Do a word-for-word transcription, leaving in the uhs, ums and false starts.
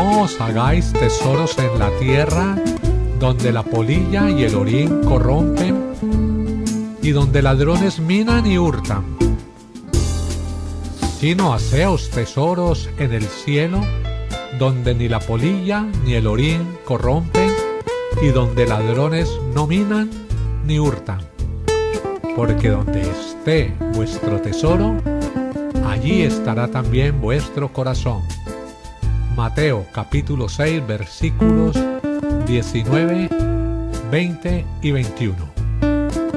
no os hagáis tesoros en la tierra, donde la polilla y el orín corrompen, y donde ladrones minan y hurtan, sino haceos tesoros en el cielo, donde ni la polilla ni el orín corrompen, y donde ladrones no minan ni hurtan. Porque donde esté vuestro tesoro, allí estará también vuestro corazón. Mateo capítulo seis versículos diecinueve, veinte y veintiuno.